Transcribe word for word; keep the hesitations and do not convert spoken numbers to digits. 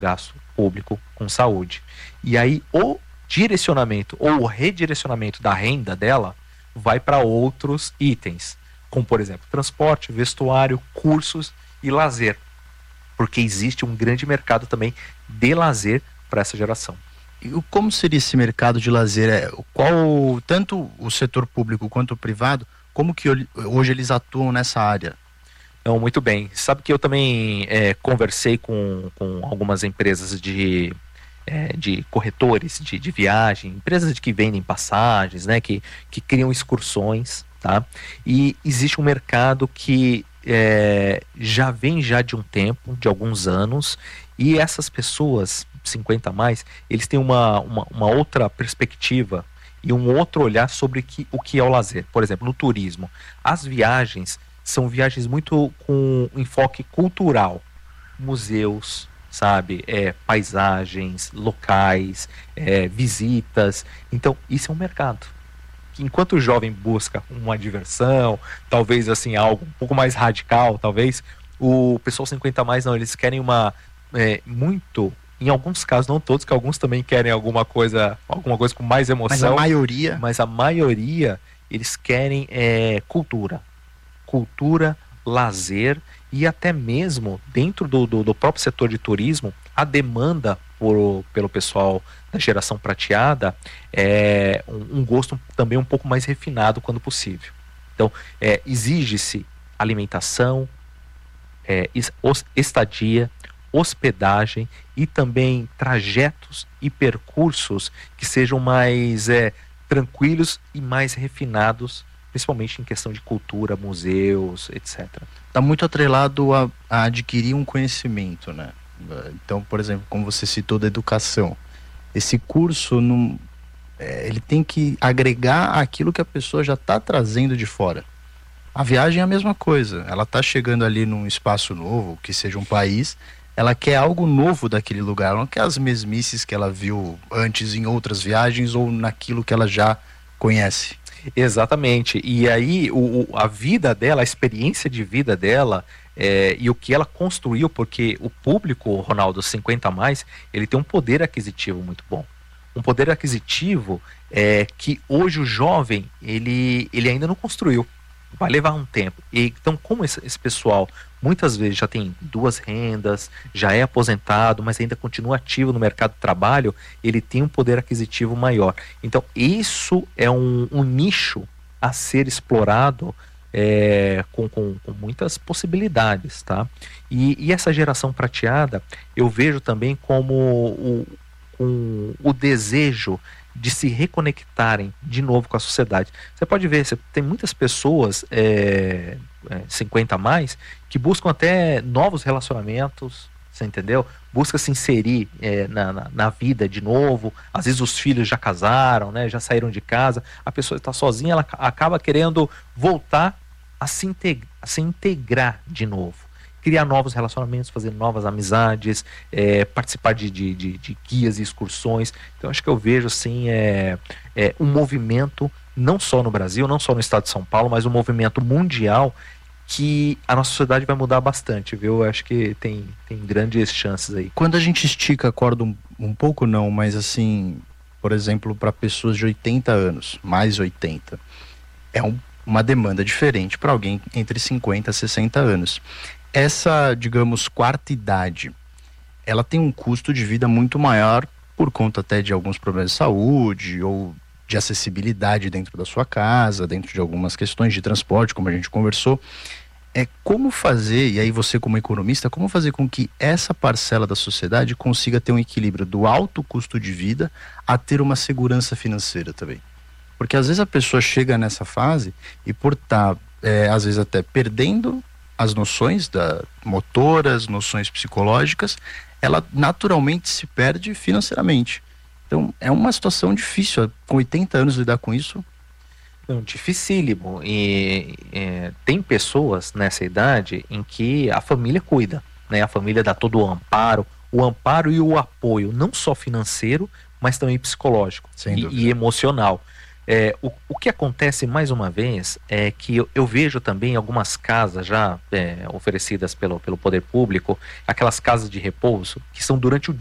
gasto público com saúde. E aí o direcionamento ou o redirecionamento da renda dela vai para outros itens, como por exemplo transporte, vestuário, cursos e lazer, porque existe um grande mercado também de lazer para essa geração. E como seria esse mercado de lazer? É, qual, tanto o setor público quanto o privado, como que hoje eles atuam nessa área? Não, muito bem. Sabe que eu também é, conversei com, com algumas empresas de, é, de corretores de, de viagem, empresas de que vendem passagens, né, que, que criam excursões, tá? E existe um mercado que é, já vem já de um tempo, de alguns anos, e essas pessoas, cinquenta a mais, eles têm uma, uma, uma outra perspectiva e um outro olhar sobre que, o que é o lazer. Por exemplo, no turismo, as viagens são viagens muito com enfoque cultural, museus, sabe, é, paisagens, locais, é, visitas. Então, isso é um mercado. Que enquanto o jovem busca uma diversão, talvez assim algo um pouco mais radical, talvez, o pessoal cinquenta a mais não, eles querem uma é, muito, em alguns casos, não todos, que alguns também querem alguma coisa, alguma coisa com mais emoção. Mas a maioria, mas a maioria eles querem é, cultura, cultura, lazer e até mesmo dentro do, do, do próprio setor de turismo, a demanda por, pelo pessoal da geração prateada é um, um gosto também um pouco mais refinado quando possível. Então, é, exige-se alimentação, é, estadia, hospedagem e também trajetos e percursos que sejam mais é, tranquilos e mais refinados, principalmente em questão de cultura, museus, etcétera. Está muito atrelado a, a adquirir um conhecimento, né? Então, por exemplo, como você citou da educação, esse curso não, é, ele tem que agregar aquilo que a pessoa já está trazendo de fora. A viagem é a mesma coisa, ela está chegando ali num espaço novo, que seja um país, ela quer algo novo daquele lugar, ela não quer as mesmices que ela viu antes em outras viagens ou naquilo que ela já conhece. Exatamente, e aí o, o, a vida dela, a experiência de vida dela é, e o que ela construiu, porque o público, Ronaldo, cinquenta a mais, ele tem um poder aquisitivo muito bom. Um poder aquisitivo é, que hoje o jovem, ele, ele ainda não construiu. Vai levar um tempo. E, então, como esse, esse pessoal muitas vezes já tem duas rendas, já é aposentado, mas ainda continua ativo no mercado de trabalho, ele tem um poder aquisitivo maior. Então, isso é um, um nicho a ser explorado é, com, com, com muitas possibilidades, tá? E, e essa geração prateada, eu vejo também como o, um, o desejo de se reconectarem de novo com a sociedade. Você pode ver, você tem muitas pessoas é, é, cinquenta a mais que buscam até novos relacionamentos, você entendeu? Busca se inserir é, na, na, na vida de novo. Às vezes os filhos já casaram, né, já saíram de casa, a pessoa está sozinha, ela acaba querendo voltar a se, integ- a se integrar de novo, criar novos relacionamentos, fazer novas amizades, é, participar de, de, de, de guias e excursões. Então acho que eu vejo assim é, é, um movimento, não só no Brasil, não só no estado de São Paulo, mas um movimento mundial que a nossa sociedade vai mudar bastante, viu? Eu acho que tem, tem grandes chances aí. Quando a gente estica a corda um, um pouco não, mas assim, por exemplo, para pessoas de oitenta anos, mais oitenta, é um, uma demanda diferente para alguém entre cinquenta e sessenta anos. Essa, digamos, quarta idade, ela tem um custo de vida muito maior por conta até de alguns problemas de saúde ou de acessibilidade dentro da sua casa, dentro de algumas questões de transporte, como a gente conversou. É como fazer, e aí você como economista, como fazer com que essa parcela da sociedade consiga ter um equilíbrio do alto custo de vida a ter uma segurança financeira também? Porque às vezes a pessoa chega nessa fase e por estar, é, às vezes até perdendo as noções da motoras, noções psicológicas, ela naturalmente se perde financeiramente. Então é uma situação difícil, com oitenta anos lidar com isso. Não, dificílimo. E é, tem pessoas nessa idade em que a família cuida, né? A família dá todo o amparo, o amparo e o apoio, não só financeiro, mas também psicológico e, e emocional. É, o, o que acontece mais uma vez é que eu, eu vejo também algumas casas já é, oferecidas pelo, pelo poder público, aquelas casas de repouso, que são durante o